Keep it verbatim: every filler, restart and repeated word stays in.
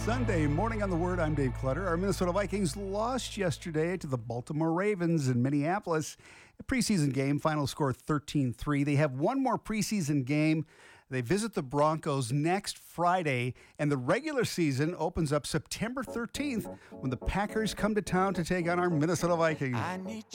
Sunday morning on The Word, I'm Dave Clutter. Our Minnesota Vikings lost yesterday to the Baltimore Ravens in Minneapolis. A preseason game, final score thirteen three. They have one more preseason game. They visit the Broncos next Friday, and the regular season opens up September thirteenth when the Packers come to town to take on our Minnesota Vikings.